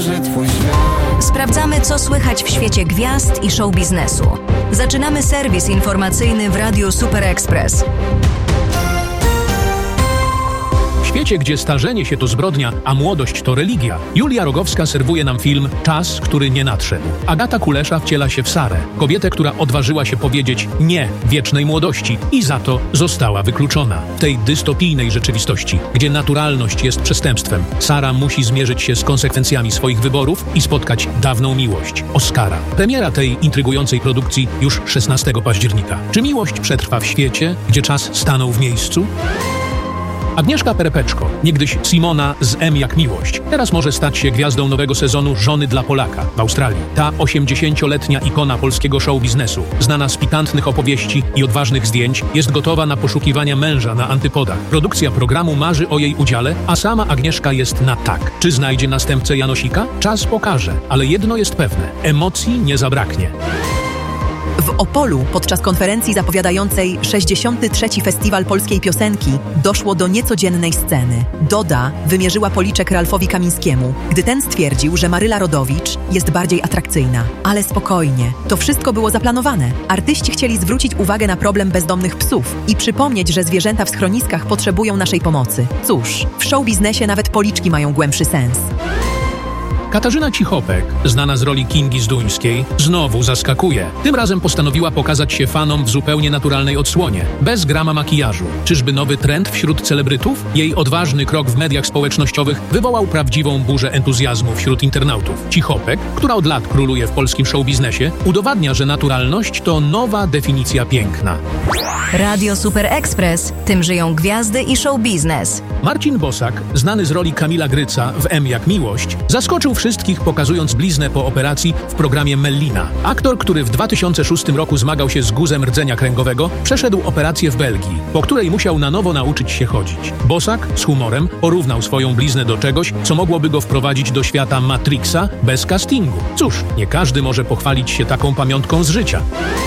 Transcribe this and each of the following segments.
Sprawdzamy, co słychać w świecie gwiazd i show biznesu. Zaczynamy serwis informacyjny w Radiu Super Express. W świecie, gdzie starzenie się to zbrodnia, a młodość to religia, Julia Rogowska serwuje nam film Czas, który nie nadszedł. Agata Kulesza wciela się w Sarę, kobietę, która odważyła się powiedzieć nie wiecznej młodości i za to została wykluczona. W tej dystopijnej rzeczywistości, gdzie naturalność jest przestępstwem, Sara musi zmierzyć się z konsekwencjami swoich wyborów i spotkać dawną miłość, Oskara. Premiera tej intrygującej produkcji już 16 października. Czy miłość przetrwa w świecie, gdzie czas stanął w miejscu? Agnieszka Perepeczko, niegdyś Simona z M jak miłość, teraz może stać się gwiazdą nowego sezonu Żony dla Polaka w Australii. Ta 80-letnia ikona polskiego show biznesu, znana z pikantnych opowieści i odważnych zdjęć, jest gotowa na poszukiwania męża na antypodach. Produkcja programu marzy o jej udziale, a sama Agnieszka jest na tak. Czy znajdzie następcę Janosika? Czas pokaże, ale jedno jest pewne – emocji nie zabraknie. W Opolu podczas konferencji zapowiadającej 63. Festiwal Polskiej Piosenki doszło do niecodziennej sceny. Doda wymierzyła policzek Ralfowi Kamińskiemu, gdy ten stwierdził, że Maryla Rodowicz jest bardziej atrakcyjna. Ale spokojnie, to wszystko było zaplanowane. Artyści chcieli zwrócić uwagę na problem bezdomnych psów i przypomnieć, że zwierzęta w schroniskach potrzebują naszej pomocy. Cóż, w show biznesie nawet policzki mają głębszy sens. Katarzyna Cichopek, znana z roli Kingi Zduńskiej, znowu zaskakuje. Tym razem postanowiła pokazać się fanom w zupełnie naturalnej odsłonie, bez grama makijażu. Czyżby nowy trend wśród celebrytów? Jej odważny krok w mediach społecznościowych wywołał prawdziwą burzę entuzjazmu wśród internautów. Cichopek, która od lat króluje w polskim showbiznesie, udowadnia, że naturalność to nowa definicja piękna. Radio Super Express. Tym żyją gwiazdy i show biznes. Marcin Bosak, znany z roli Kamila Gryca w M jak miłość, zaskoczył wszystkich, pokazując bliznę po operacji w programie Mellina. Aktor, który w 2006 roku zmagał się z guzem rdzenia kręgowego, przeszedł operację w Belgii, po której musiał na nowo nauczyć się chodzić. Bosak z humorem porównał swoją bliznę do czegoś, co mogłoby go wprowadzić do świata Matrixa bez castingu. Cóż, nie każdy może pochwalić się taką pamiątką z życia.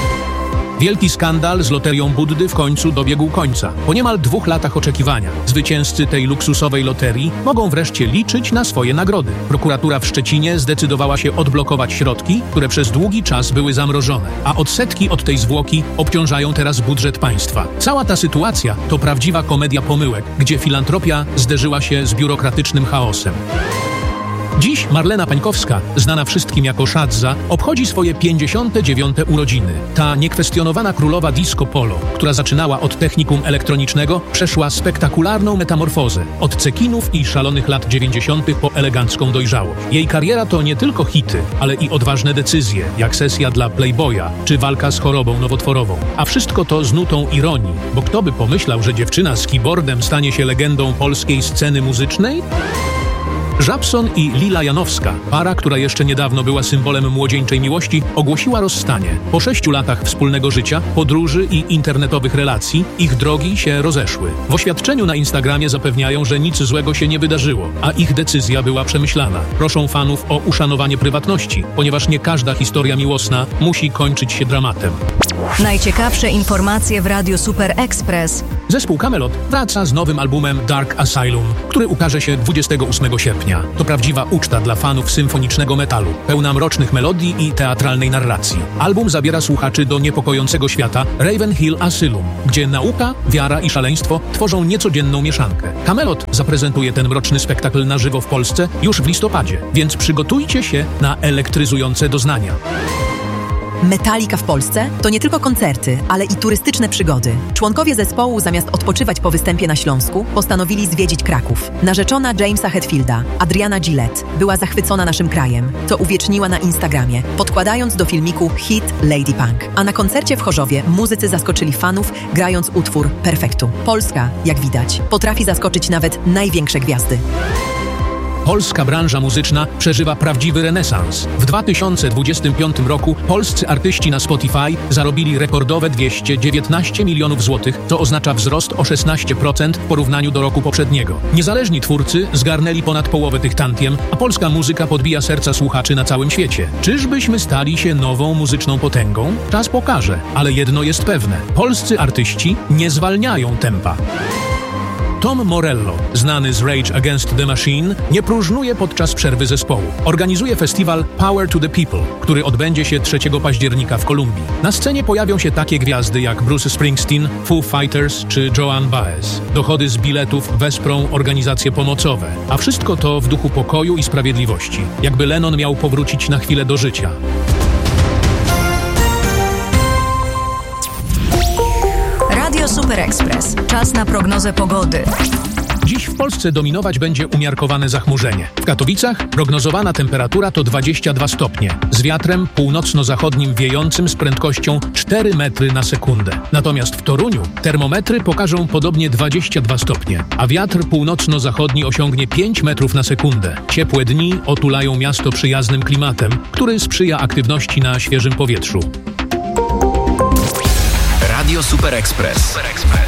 Wielki skandal z loterią Buddy w końcu dobiegł końca. Po niemal 2 latach oczekiwania zwycięzcy tej luksusowej loterii mogą wreszcie liczyć na swoje nagrody. Prokuratura w Szczecinie zdecydowała się odblokować środki, które przez długi czas były zamrożone, a odsetki od tej zwłoki obciążają teraz budżet państwa. Cała ta sytuacja to prawdziwa komedia pomyłek, gdzie filantropia zderzyła się z biurokratycznym chaosem. Dziś Marlena Pańkowska, znana wszystkim jako Szadza, obchodzi swoje 59. urodziny. Ta niekwestionowana królowa disco polo, która zaczynała od technikum elektronicznego, przeszła spektakularną metamorfozę. Od cekinów i szalonych lat 90. po elegancką dojrzałość. Jej kariera to nie tylko hity, ale i odważne decyzje, jak sesja dla Playboya, czy walka z chorobą nowotworową. A wszystko to z nutą ironii, bo kto by pomyślał, że dziewczyna z keyboardem stanie się legendą polskiej sceny muzycznej? Żabson i Lila Janowska, para, która jeszcze niedawno była symbolem młodzieńczej miłości, ogłosiła rozstanie. Po 6 latach wspólnego życia, podróży i internetowych relacji ich drogi się rozeszły. W oświadczeniu na Instagramie zapewniają, że nic złego się nie wydarzyło, a ich decyzja była przemyślana. Proszą fanów o uszanowanie prywatności, ponieważ nie każda historia miłosna musi kończyć się dramatem. Najciekawsze informacje w Radiu Super Express. Zespół Kamelot wraca z nowym albumem Dark Asylum, który ukaże się 28 sierpnia. To prawdziwa uczta dla fanów symfonicznego metalu, pełna mrocznych melodii i teatralnej narracji. Album zabiera słuchaczy do niepokojącego świata Raven Hill Asylum, gdzie nauka, wiara i szaleństwo tworzą niecodzienną mieszankę. Kamelot zaprezentuje ten mroczny spektakl na żywo w Polsce już w listopadzie, więc przygotujcie się na elektryzujące doznania. Metallica w Polsce to nie tylko koncerty, ale i turystyczne przygody. Członkowie zespołu zamiast odpoczywać po występie na Śląsku, postanowili zwiedzić Kraków. Narzeczona Jamesa Hetfielda, Adriana Gillette, była zachwycona naszym krajem, co uwieczniła na Instagramie, podkładając do filmiku hit Lady Punk. A na koncercie w Chorzowie muzycy zaskoczyli fanów, grając utwór Perfektu. Polska, jak widać, potrafi zaskoczyć nawet największe gwiazdy. Polska branża muzyczna przeżywa prawdziwy renesans. W 2025 roku polscy artyści na Spotify zarobili rekordowe 219 milionów złotych, co oznacza wzrost o 16% w porównaniu do roku poprzedniego. Niezależni twórcy zgarnęli ponad połowę tych tantiem, a polska muzyka podbija serca słuchaczy na całym świecie. Czyżbyśmy stali się nową muzyczną potęgą? Czas pokaże, ale jedno jest pewne. Polscy artyści nie zwalniają tempa. Tom Morello, znany z Rage Against the Machine, nie próżnuje podczas przerwy zespołu. Organizuje festiwal Power to the People, który odbędzie się 3 października w Kolumbii. Na scenie pojawią się takie gwiazdy jak Bruce Springsteen, Foo Fighters czy Joan Baez. Dochody z biletów wesprą organizacje pomocowe, a wszystko to w duchu pokoju i sprawiedliwości. Jakby Lennon miał powrócić na chwilę do życia. Radio Super Express. Czas na prognozę pogody. Dziś w Polsce dominować będzie umiarkowane zachmurzenie. W Katowicach prognozowana temperatura to 22 stopnie, z wiatrem północno-zachodnim wiejącym z prędkością 4 metry na sekundę. Natomiast w Toruniu termometry pokażą podobnie 22 stopnie, a wiatr północno-zachodni osiągnie 5 metrów na sekundę. Ciepłe dni otulają miasto przyjaznym klimatem, który sprzyja aktywności na świeżym powietrzu. Radio Super Express.